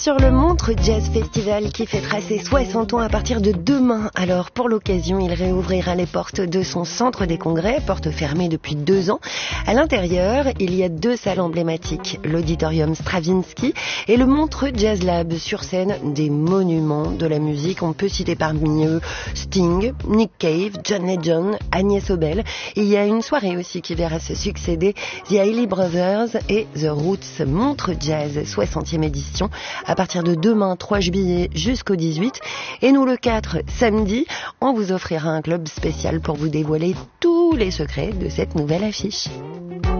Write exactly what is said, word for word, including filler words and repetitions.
sur le Montreux Jazz Festival qui fêtera ses soixante ans à partir de demain. Alors, pour l'occasion, il réouvrira les portes de son centre des congrès, portes fermées depuis deux ans. À l'intérieur, il y a deux salles emblématiques, l'auditorium Stravinsky et le Montreux Jazz Lab. Sur scène, des monuments de la musique. On peut citer parmi eux Sting, Nick Cave, John Legend, Agnès Obel. Il y a une soirée aussi qui verra se succéder The Hailey Brothers et The Roots. Montreux Jazz, soixantième édition, à partir de demain, trois juillet jusqu'au dix-huit. Et nous, le quatre, samedi, on vous offrira un club spécial pour vous dévoiler tous les secrets de cette nouvelle affiche.